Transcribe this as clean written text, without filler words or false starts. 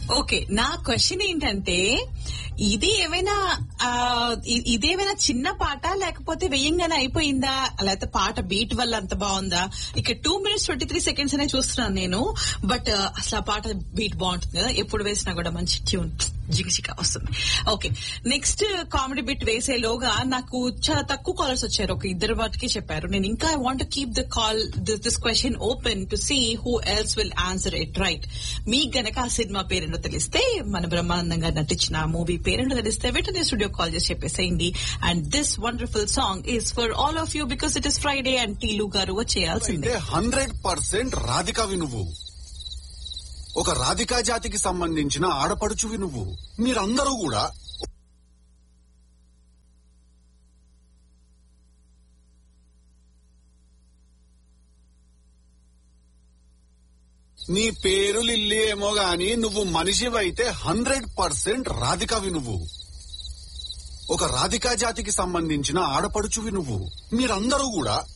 Okay, నా question ఏంటంటే ఇదేమైనా చిన్న పాట లేకపోతే వెయ్యంగానే అయిపోయిందా, లేకపోతే పాట బీట్ వల్ల అంత బాగుందా? ఇక్కడ 2 minutes 23 seconds అనే చూస్తున్నాను నేను. బట్ అసలు ఆ పాట బీట్ బాగుంటుంది కదా, ఎప్పుడు వేసినా కూడా మంచి ట్యూన్ జిగిజిగా వస్తుంది. ఓకే, నెక్స్ట్ కామెడీ బిట్ వేసేలోగా నాకు చాలా తక్కువ కాలర్స్ వచ్చారు, ఒక 2 వాటికి చెప్పారు. నేను ఇంకా I want keep the call this question open to see who else will answer it right. మీకు గనక ఆ సినిమా పేరేంటో తెలిస్తే, మన బ్రహ్మానందంగా నటించిన మూవీ పేరేంటో తెలిస్తే వెంటనే స్టూడియో కాల్ చేసి చెప్పేసేయండి. And this wonderful song is for all of you because it is Friday and టీలు గారు చేయాల్సిందే. 100% రాధికవి నువ్వు, ఒక రాధికా జాతికి సంబంధించిన ఆడపడుచువి నువ్వు. మీరందరూ కూడా నీ పేరు లిల్లీ ఏమో గాని నువ్వు మనిషివైతే 100% రాధికవి నువ్వు, ఒక రాధికా జాతికి సంబంధించిన ఆడపడుచువి నువ్వు. మీరందరూ కూడా